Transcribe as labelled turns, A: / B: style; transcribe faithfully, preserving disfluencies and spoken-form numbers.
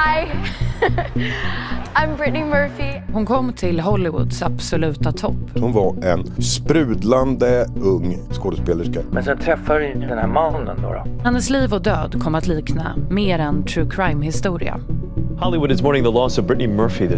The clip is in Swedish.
A: Hi, I'm Brittany Murphy.
B: Hon kom till Hollywoods absoluta topp.
C: Hon var en sprudlande ung skådespelerska.
D: Men sen träffar du den här mannen då, då.
B: Hennes liv och död kom att likna mer än true crime-historia.
E: Hollywood is mourning the loss of Brittany Murphy this